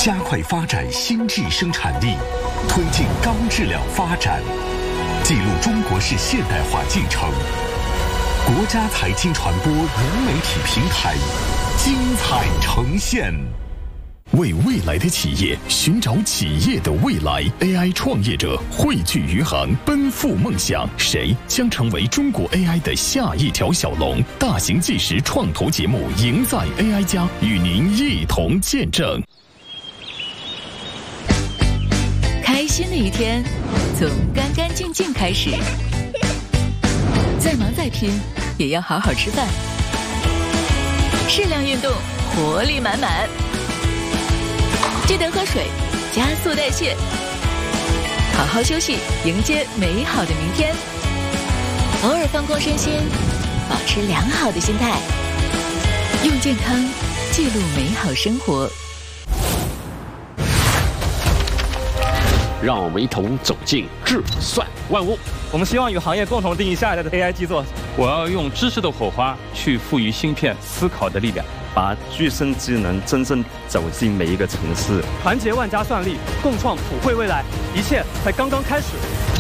加快发展新质生产力，推进高质量发展，记录中国式现代化进程。国家财经传播融媒体平台精彩呈现。为未来的企业寻找企业的未来 ，AI 创业者汇聚余杭，奔赴梦想。谁将成为中国 AI 的下一条小龙？大型纪实创投节目《赢在 AI 家》与您一同见证。 开心的一天，从干干净净开始。再忙再拼，也要好好吃饭。适量运动，活力满满。记得喝水，加速代谢。好好休息，迎接美好的明天。偶尔放空身心，保持良好的心态，用健康记录美好生活。 让我们一同走进智算万物。 我们希望与行业共同定义下一代的 AI 基座。 我要用知识的火花去赋予芯片思考的力量， 把具身智能真正走进每一个城市。 团结万家算力，共创普惠未来，一切才刚刚开始。